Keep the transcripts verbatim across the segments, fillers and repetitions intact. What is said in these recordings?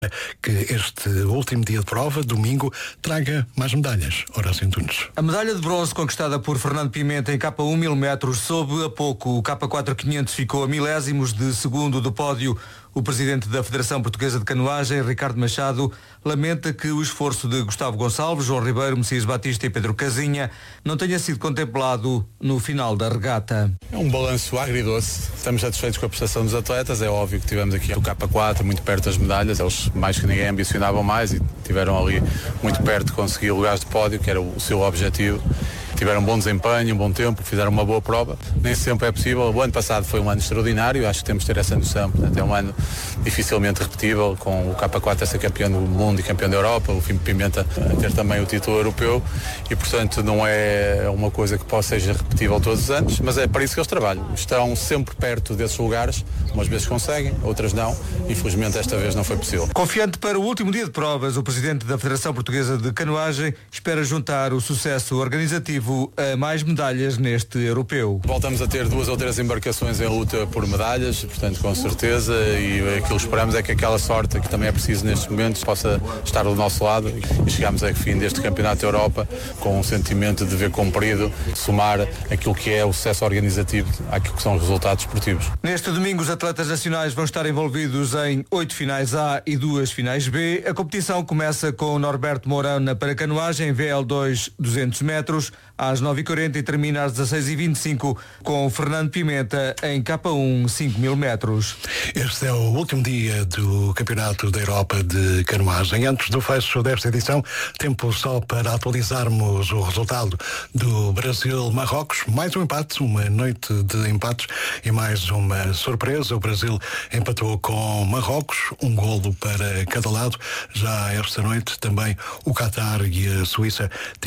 que este último dia de prova, domingo, traga mais medalhas. Horácio Antunes. A medalha de bronze conquistada por Fernando Pimenta em K um mil metros soube a pouco. O K quatro quinhentos ficou a milésimos de segundo do pódio. O presidente da Federação Portuguesa de Canoagem, Ricardo Machado, lamenta que o esforço de Gustavo Gonçalves, João Ribeiro, Messias Batista e Pedro Casinha não tenha sido contemplado no final da regata. É um balanço agridoce. Estamos satisfeitos com a prestação dos atletas. É óbvio que tivemos aqui o K quatro muito perto das medalhas. Eles mais que ninguém ambicionavam mais e tiveram ali muito perto de conseguir lugares de pódio, que era o seu objetivo. Tiveram um bom desempenho, um bom tempo, fizeram uma boa prova. Nem sempre é possível. O ano passado foi um ano extraordinário, acho que temos de ter essa noção. Portanto, é um ano dificilmente repetível, com o K quatro a ser campeão do mundo e campeão da Europa, o Filipe Pimenta a ter também o título europeu e, portanto, não é uma coisa que possa ser repetível todos os anos, mas é para isso que eles trabalham. Estão sempre perto desses lugares, umas vezes conseguem, outras não. Infelizmente, esta vez não foi possível. Confiante para o último dia de provas, o presidente da Federação Portuguesa de Canoagem espera juntar o sucesso organizativo a mais medalhas neste europeu. Voltamos a ter duas ou três embarcações em luta por medalhas, portanto, com certeza, e aquilo que esperamos é que aquela sorte que também é preciso nestes momentos possa estar do nosso lado e chegamos ao fim deste Campeonato da Europa com um sentimento de dever cumprido, somar aquilo que é o sucesso organizativo àquilo que são os resultados esportivos. Neste domingo, os atletas nacionais vão estar envolvidos em oito finais A e duas finais B. A competição começa com Norberto Mourão para canoagem V L dois duzentos metros às nove e quarenta e termina às dezasseis e vinte e cinco com Fernando Pimenta em K um cinco mil metros. Este é o último dia do Campeonato da Europa de Canoagem. Antes do fecho desta edição, tempo só para atualizarmos o resultado do Brasil-Marrocos. Mais um empate, uma noite de empates e mais uma surpresa. O Brasil empatou com Marrocos, um golo para cada lado. Já esta noite também o Qatar e a Suíça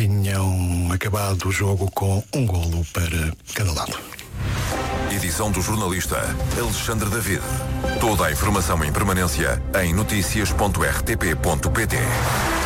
tinham acabado o jogo com um golo para cada lado. Edição do jornalista Alexandre David. Toda a informação em permanência em notícias ponto r t p ponto p t.